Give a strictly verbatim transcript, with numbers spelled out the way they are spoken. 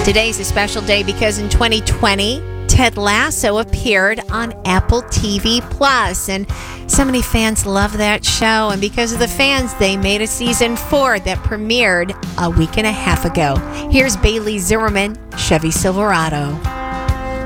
Today's a special day because in twenty twenty, Ted Lasso appeared on Apple T V Plus, and so many fans love that show. And because of the fans, they made a season four that premiered a week and a half ago. Here's Bailey Zimmerman, Chevy Silverado.